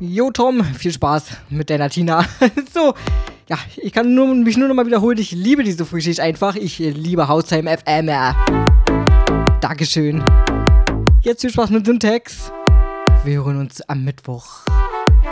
Jo Tom, viel Spaß mit deiner Tina. So, ja, ich kann mich nur noch mal wiederholen, ich liebe diese Frühschicht einfach. Ich liebe Haushheim FM. Dankeschön. Jetzt viel Spaß mit Syntax. Wir hören uns am Mittwoch.